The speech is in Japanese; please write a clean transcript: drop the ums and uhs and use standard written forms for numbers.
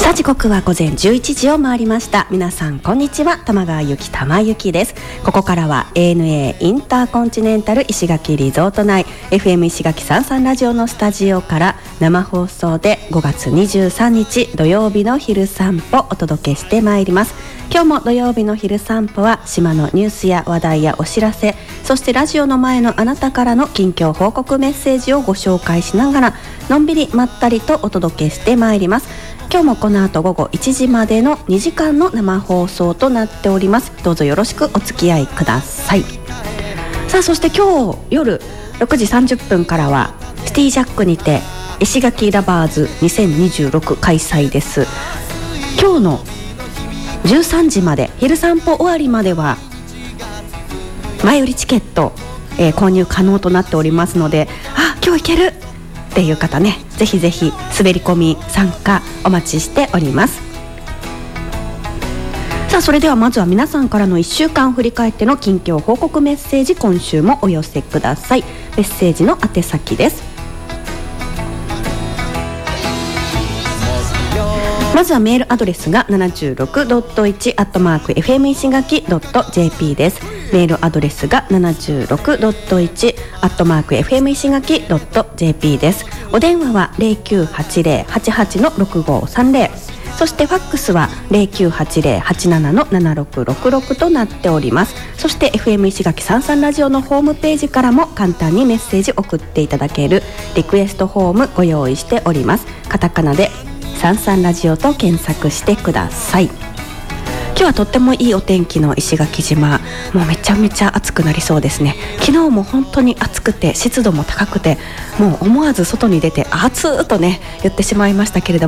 さあ時刻は午前11時を回りました。皆さんこんにちは。玉川ゆき玉ゆきです。ここからは ANA インターコンチネンタル石垣リゾート内 FM 石垣33ラジオのスタジオから生放送で5月23日土曜日の昼散歩お届けしてまいります。今日も土曜日の昼散歩は島のニュースや話題やお知らせ、そしてラジオの前のあなたからの近況報告メッセージをご紹介しながらのんびりまったりとお届けしてまいります。今日もこの後午後1時までの2時間の生放送となっております。どうぞよろしくお付き合いください。さあそして今日夜6時30分からはシティジャックにて石垣ラバーズ2026開催です。今日の13時まで昼散歩終わりまでは前売りチケット、購入可能となっておりますので、今日行けるっていう方ね、ぜひぜひ滑り込み参加お待ちしております。さあそれではまずは皆さんからの1週間振り返っての近況報告メッセージ、今週もお寄せください。メッセージの宛先です。まずはメールアドレスが 76.1@fm 石垣 .jp です。メールアドレスが 76.1@fm 石垣 .jp です。お電話は 098088-6530、そしてファックスは 098087-7666 となっております。そして FM 石垣33ラジオのホームページからも簡単にメッセージ送っていただけるリクエストフォームご用意しております。カタカナで33ラジオと検索してください。今日はとってもいいお天気の石垣島、もうめちゃめちゃ暑くなりそうですね。昨日も本当に暑くて湿度も高くて、もう思わず外に出て暑ーとね言ってしまいましたけれども、